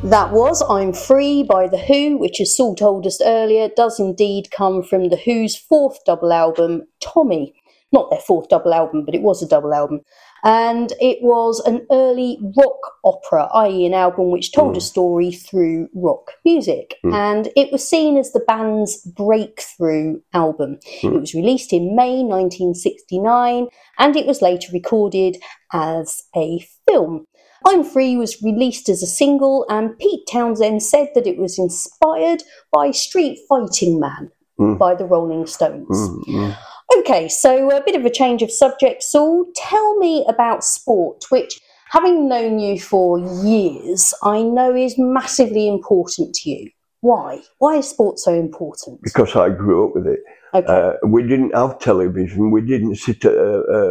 That was I'm Free by The Who, which, as Saul told us earlier, does indeed come from The Who's fourth double album, Tommy. Not their fourth double album, but it was a double album. And it was an early rock opera, i.e. an album which told a story through rock music. And it was seen as the band's breakthrough album. It was released in May 1969, and it was later recorded as a film. I'm Free was released as a single, and Pete Townshend said that it was inspired by Street Fighting Man by the Rolling Stones. Okay, so a bit of a change of subject, Saul. Tell me about sport, which, having known you for years, I know is massively important to you. Why? Why is sport so important? Because I grew up with it. Okay. We didn't have television. We didn't sit at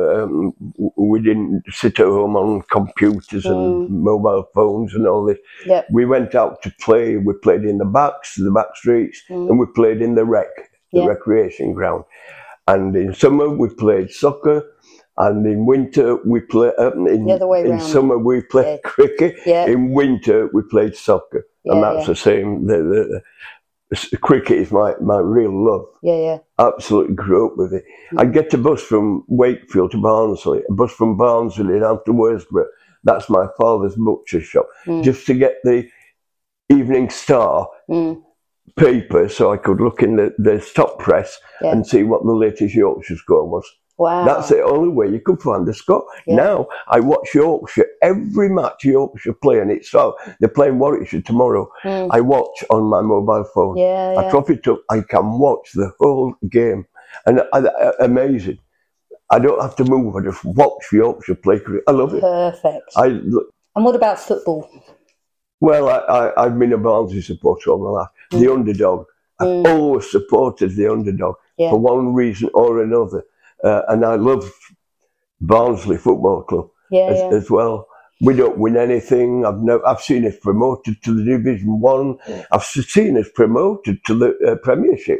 home on computers and mobile phones and all this. Yep. We went out to play. We played in the back streets, and we played in the recreation ground. And in summer we played soccer, and in winter we played. In summer we played cricket. Yeah. In winter we played soccer, and that's the same. The cricket is my real love. Yeah. Absolutely grew up with it. I'd get a bus from Wakefield to Barnsley, a bus from Barnsley down to Worsborough. That's my father's butcher shop, just to get the Evening Star paper, so I could look in the stop press and see what the latest Yorkshire score was. Wow. That's the only way you could find the score. Yeah. Now I watch Yorkshire, every match Yorkshire play, and they're playing Warwickshire tomorrow. I watch on my mobile phone. I drop it up, I can watch the whole game, and amazing. I don't have to move, I just watch Yorkshire play cricket. I love it. Perfect. And what about football? Well, I've been a Barnsley supporter all my life. The underdog. I've always supported the underdog for one reason or another. And I love Barnsley Football Club as well. We don't win anything. I've seen us promoted to the Division 1. I've seen us promoted to the Premiership.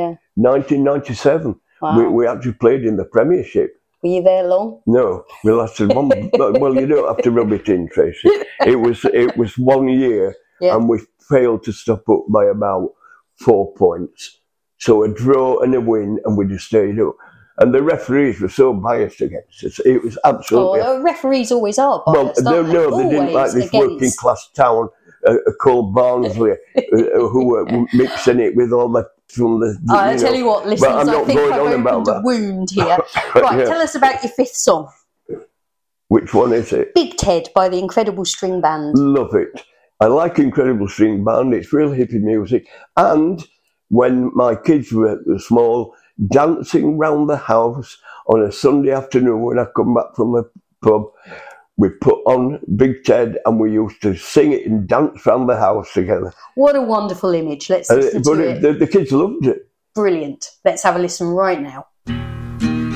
1997. Wow. We actually played in the Premiership. Were you there long? No, we lasted one. Well, you don't have to rub it in, Tracy. It was 1 year, and we failed to stop up by about 4 points. So a draw and a win, and we just stayed up. And the referees were so biased against us. It was absolutely. Referees always are biased. Well, they didn't like this working class town called Barnsley, who were mixing it with all the. I tell you what, listeners, I think I've opened a wound here. Right, tell us about your fifth song. Which one is it? Big Ted by the Incredible String Band. Love it. I like Incredible String Band. It's real hippie music. And when my kids were small, dancing round the house on a Sunday afternoon when I come back from the pub, we put on Big Ted and we used to sing it and dance round the house together. What a wonderful image. Let's listen to it. The kids loved it. Brilliant. Let's have a listen right now.